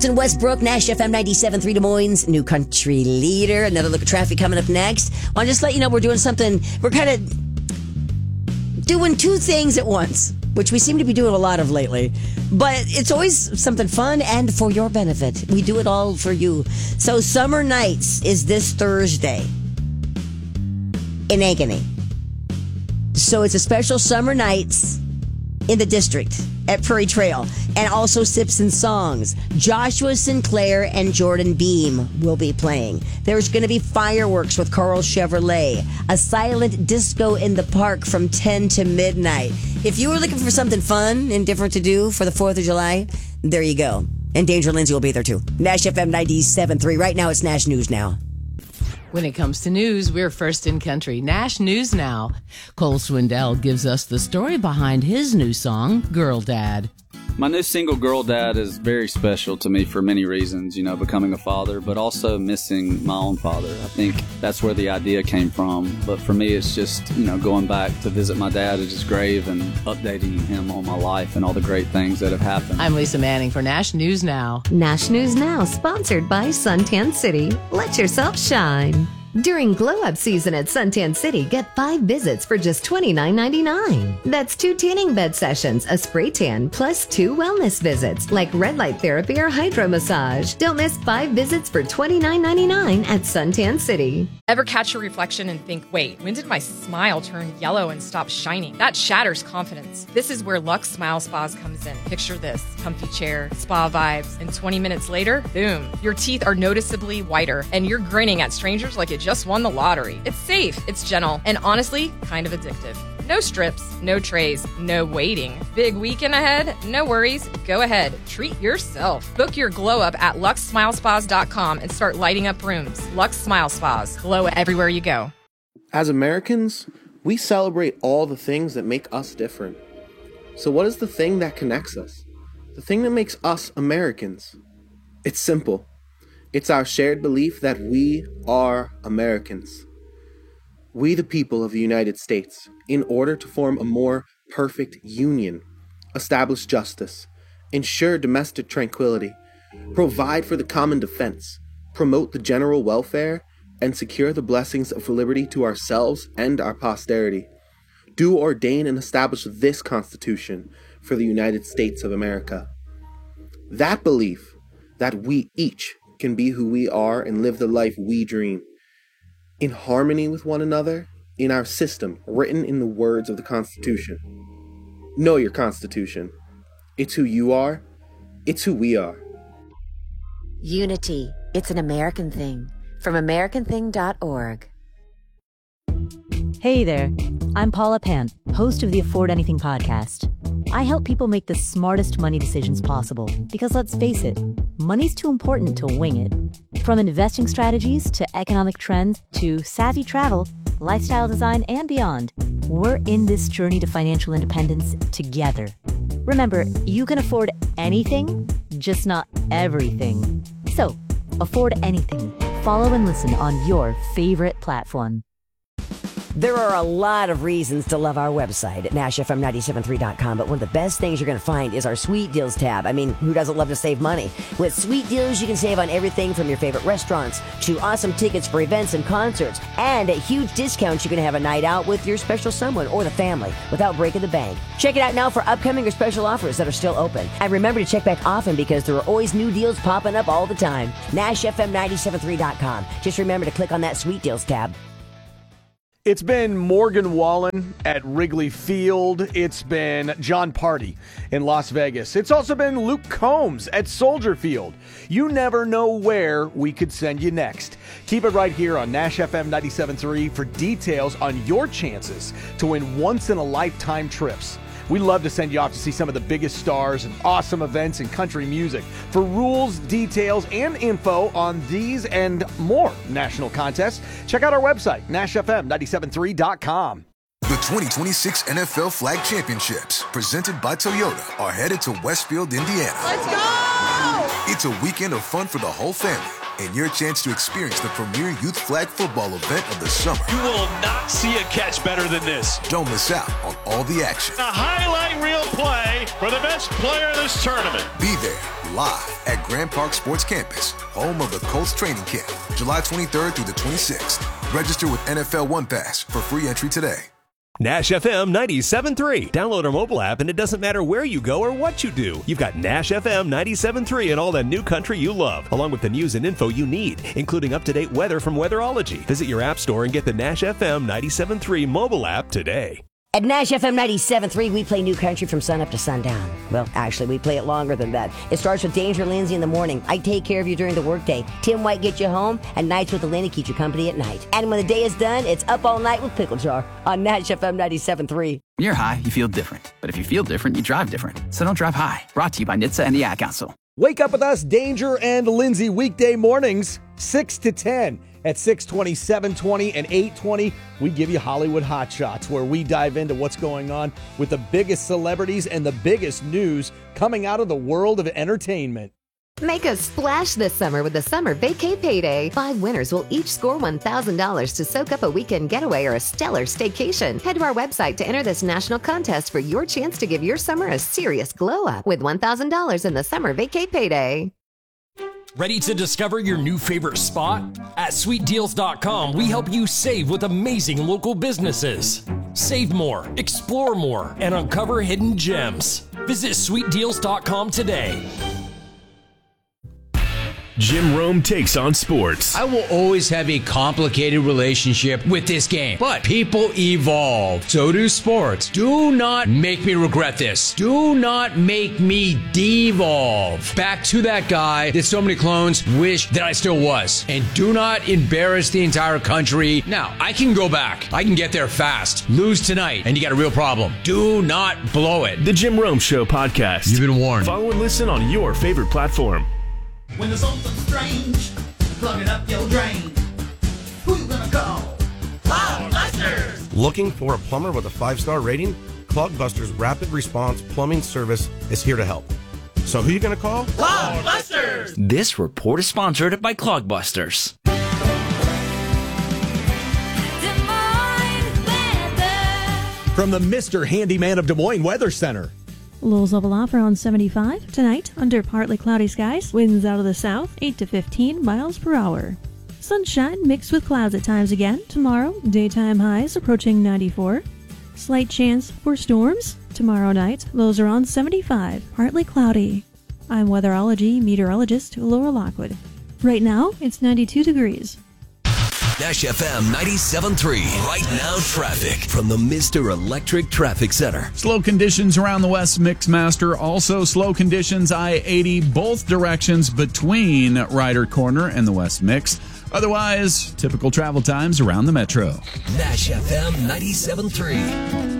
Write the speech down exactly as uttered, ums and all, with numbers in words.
In Westbrook, Nash F M ninety-seven point three Des Moines, new country leader. Another look at traffic coming up next. I'll just let you know we're doing something. We're kind of doing two things at once, which we seem to be doing a lot of lately. But it's always something fun and for your benefit. We do it all for you. So Summer Nights is this Thursday in Ankeny. So it's a special Summer Nights in the district at Prairie Trail, and also Sips and Songs. Joshua Sinclair and Jordan Beam will be playing. There's going to be fireworks with Carl Chevrolet, a silent disco in the park from ten to midnight. If you were looking for something fun and different to do for the fourth of July, there you go. And Danger Lindsay will be there too. Nash F M ninety-seven point three. Right now, it's Nash News Now. When it comes to news, we're first in country. Nash News Now. Cole Swindell gives us the story behind his new song, Girl Dad. My new single, Girl Dad, is very special to me for many reasons, you know, becoming a father, but also missing my own father. I think that's where the idea came from. But for me, it's just, you know, going back to visit my dad at his grave and updating him on my life and all the great things that have happened. I'm Lisa Manning for Nash News Now. Nash News Now, sponsored by Suntan City. Let yourself shine. During Glow Up season at Suntan City, get five visits for just twenty-nine ninety-nine. That's two tanning bed sessions, a spray tan, plus two wellness visits like red light therapy or hydro massage. Don't miss five visits for twenty-nine ninety-nine at Suntan City. Ever catch your reflection and think, wait, when did my smile turn yellow and stop shining? That shatters confidence. This is where Lux Smile Spas comes in. Picture this: comfy chair, spa vibes, and twenty minutes later, boom, your teeth are noticeably whiter and you're grinning at strangers like it just won the lottery. It's safe, it's gentle, and honestly, kind of addictive. No strips, no trays, no waiting. Big weekend ahead? No worries. Go ahead. Treat yourself. Book your glow up at lux smile spas dot com and start lighting up rooms. Lux Smile Spas. Glow everywhere you go. As Americans, we celebrate all the things that make us different. So what is the thing that connects us? The thing that makes us Americans? It's simple. It's our shared belief that we are Americans. We, the people of the United States, in order to form a more perfect union, establish justice, ensure domestic tranquility, provide for the common defense, promote the general welfare, and secure the blessings of liberty to ourselves and our posterity, do ordain and establish this Constitution for the United States of America. That belief that we each can be who we are and live the life we dream, in harmony with one another, in our system, written in the words of the Constitution. Know your Constitution. It's who you are. It's who we are. Unity. It's an American thing. From American thing dot org. Hey there. I'm Paula Pant, host of the Afford Anything podcast. I help people make the smartest money decisions possible because, let's face it, money's too important to wing it. From investing strategies to economic trends to savvy travel, lifestyle design, and beyond, we're in this journey to financial independence together. Remember, you can afford anything, just not everything. So, afford anything. Follow and listen on your favorite platform. There are a lot of reasons to love our website at nash f m nine seven three dot com, but one of the best things you're going to find is our Sweet Deals tab. I mean, who doesn't love to save money? With Sweet Deals, you can save on everything from your favorite restaurants to awesome tickets for events and concerts, and at huge discounts you can have a night out with your special someone or the family without breaking the bank. Check it out now for upcoming or special offers that are still open. And remember to check back often because there are always new deals popping up all the time. nash f m nine seven three dot com. Just remember to click on that Sweet Deals tab. It's been Morgan Wallen at Wrigley Field. It's been John Party in Las Vegas. It's also been Luke Combs at Soldier Field. You never know where we could send you next. Keep it right here on Nash F M ninety-seven point three for details on your chances to win once-in-a-lifetime trips. We love to send you off to see some of the biggest stars and awesome events in country music. For rules, details, and info on these and more national contests, check out our website, nash f m nine seven three dot com. The twenty twenty-six N F L Flag Championships, presented by Toyota, are headed to Westfield, Indiana. Let's go! It's a weekend of fun for the whole family, and your chance to experience the premier youth flag football event of the summer. You will not see a catch better than this. Don't miss out on all the action. A highlight reel play for the best player of this tournament. Be there live at Grand Park Sports Campus, home of the Colts training camp, July twenty-third through the twenty-sixth. Register with N F L One Pass for free entry today. Nash F M ninety-seven point three. Download our mobile app and it doesn't matter where you go or what you do. You've got Nash F M ninety-seven point three and all the new country you love, along with the news and info you need, including up-to-date weather from Weatherology. Visit your app store and get the Nash F M ninety-seven point three mobile app today. At Nash F M ninety-seven point three, we play new country from sun up to sundown. Well, actually, we play it longer than that. It starts with Danger Lindsay in the morning. I take care of you during the workday. Tim White gets you home, and Nights with Elena keeps you company at night. And when the day is done, it's Up All Night with Pickle Jar on Nash F M ninety-seven point three. When you're high, you feel different. But if you feel different, you drive different. So don't drive high. Brought to you by N H T S A and the Ad Council. Wake up with us, Danger and Lindsay, weekday mornings, six to ten. At six twenty, seven twenty, and eight twenty, we give you Hollywood Hot Shots, where we dive into what's going on with the biggest celebrities and the biggest news coming out of the world of entertainment. Make a splash this summer with the Summer Vacay Payday. Five winners will each score one thousand dollars to soak up a weekend getaway or a stellar staycation. Head to our website to enter this national contest for your chance to give your summer a serious glow up with one thousand dollars in the Summer Vacay Payday. Ready to discover your new favorite spot? At sweet deals dot com, we help you save with amazing local businesses. Save more, explore more, and uncover hidden gems. Visit sweet deals dot com today. Jim Rome takes on sports. I will always have a complicated relationship with this game, but people evolve. So do sports. Do not make me regret this. Do not make me devolve back to that guy that so many clones wish that I still was. And do not embarrass the entire country. Now, I can go back. I can get there fast. Lose tonight, and you got a real problem. Do not blow it. The Jim Rome Show podcast. You've been warned. Follow and listen on your favorite platform. When there's something strange, plugging up your drain. Who you gonna call? Clogbusters! Looking for a plumber with a five-star rating? Clogbusters Rapid Response Plumbing Service is here to help. So who you gonna call? Clogbusters! This report is sponsored by Clogbusters. From the Mister Handyman of Des Moines Weather Center. Lows level off around seventy-five. Tonight, under partly cloudy skies, winds out of the south, eight to fifteen miles per hour. Sunshine mixed with clouds at times again. Tomorrow, daytime highs approaching ninety-four. Slight chance for storms. Tomorrow night, lows around seventy-five, partly cloudy. I'm weatherology meteorologist Laura Lockwood. Right now, it's ninety-two degrees. Nash F M ninety-seven point three. Right now, traffic from the Mister Electric Traffic Center. Slow conditions around the West Mixmaster. Also slow conditions I eighty both directions between Ryder Corner and the West Mix. Otherwise, typical travel times around the metro. Nash F M ninety-seven point three.